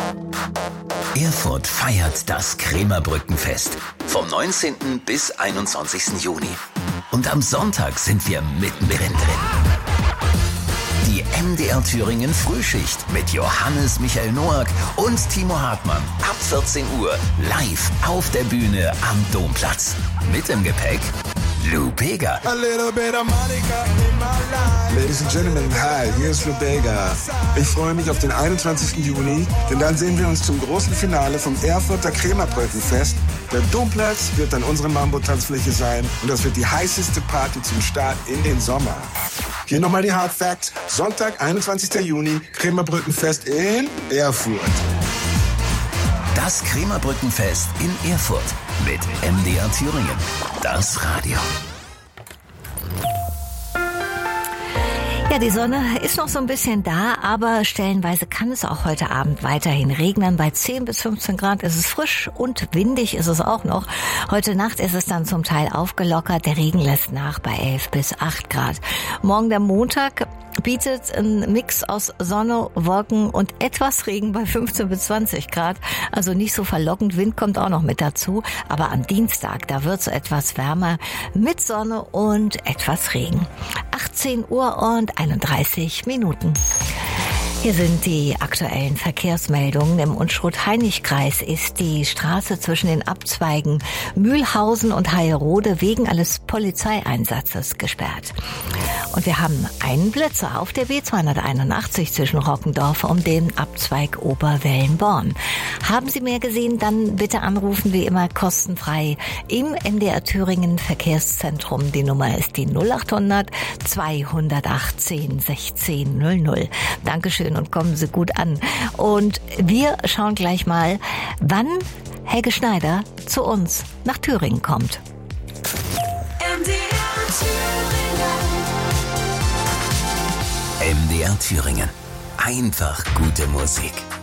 Erfurt feiert das Krämerbrückenfest vom 19. bis 21. Juni. Und am Sonntag sind wir mittendrin drin. Die MDR Thüringen Frühschicht mit Johannes Michael Noack und Timo Hartmann ab 14 Uhr live auf der Bühne am Domplatz. Mit im Gepäck Lou Bega. Ladies and Gentlemen, hi, hier ist Lou Bega. Ich freue mich auf den 21. Juni, denn dann sehen wir uns zum großen Finale vom Erfurter Krämerbrückenfest. Der Domplatz wird dann unsere Mambo-Tanzfläche sein und das wird die heißeste Party zum Start in den Sommer. Hier nochmal die Hard Facts. Sonntag, 21. Juni, Krämerbrückenfest in Erfurt. Das Krämerbrückenfest in Erfurt mit MDR Thüringen. Das Radio. Ja, die Sonne ist noch so ein bisschen da, aber stellenweise kann es auch heute Abend weiterhin regnen. Bei 10 bis 15 Grad ist es frisch und windig ist es auch noch. Heute Nacht ist es dann zum Teil aufgelockert. Der Regen lässt nach bei 11 bis 8 Grad. Morgen der Montag bietet ein Mix aus Sonne, Wolken und etwas Regen bei 15 bis 20 Grad. Also nicht so verlockend. Wind kommt auch noch mit dazu. Aber am Dienstag, da wird es etwas wärmer mit Sonne und etwas Regen. 18 Uhr und 31 Minuten. Hier sind die aktuellen Verkehrsmeldungen. Im Unstrut-Hainich-Kreis ist die Straße zwischen den Abzweigen Mühlhausen und Heilrode wegen eines Polizeieinsatzes gesperrt. Und wir haben einen Blitzer auf der B281 zwischen Rockendorf und dem Abzweig Oberwellenborn. Haben Sie mehr gesehen, dann bitte anrufen, wie immer kostenfrei im MDR Thüringen Verkehrszentrum. Die Nummer ist die 0800 218 1600. Dankeschön und kommen Sie gut an. Und wir schauen gleich mal, wann Helge Schneider zu uns nach Thüringen kommt. MDR Thüringen. Einfach gute Musik.